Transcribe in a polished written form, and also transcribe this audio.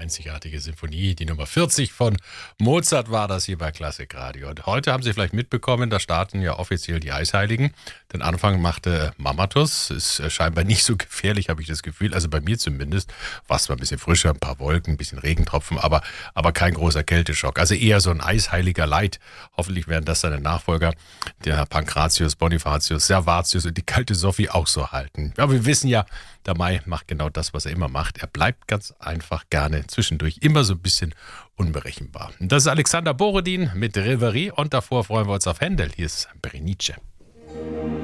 einzigartige Sinfonie. Die Nummer 40 von Mozart war das hier bei Klassikradio. Und heute haben Sie vielleicht mitbekommen, da starten ja offiziell die Eisheiligen. Den Anfang machte Mammatus. Ist scheinbar nicht so gefährlich, habe ich das Gefühl. Also bei mir zumindest. War es zwar ein bisschen frischer, ein paar Wolken, ein bisschen Regentropfen, aber kein großer Kälteschock. Also eher so ein Eisheiliger Light. Hoffentlich werden das seine Nachfolger, der Pankratius, Bonifatius, Servatius und die kalte Sophie auch so halten. Aber wir wissen ja, der Mai macht genau das, was er immer macht. Er bleibt ganz einfach gerne zwischendurch immer so ein bisschen unberechenbar. Das ist Alexander Borodin mit Reverie und davor freuen wir uns auf Händel. Hier ist Berenice.